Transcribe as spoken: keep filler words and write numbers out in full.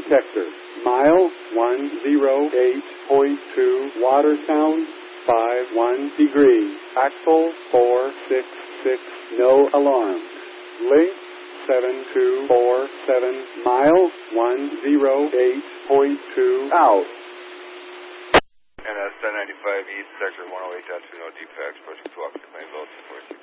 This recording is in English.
detector. Mile one oh eight point two, water sound five one degree. Axle four six six, no alarm. Link seven two four seven, mile one oh eight point two, out. And that's ten ninety-five East, sector one oh eight point two, no defects, approaching two Oxford Main, Village,